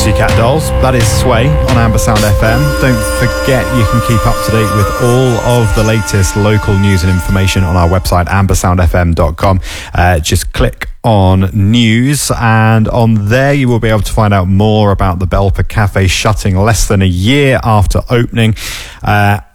Pussycat Dolls. That is Sway on Ambersound FM. Don't forget you can keep up to date with all of the latest local news and information on our website, ambersoundfm.com. Just click on news, and on there you will be able to find out more about the Belper Cafe shutting less than a year after opening.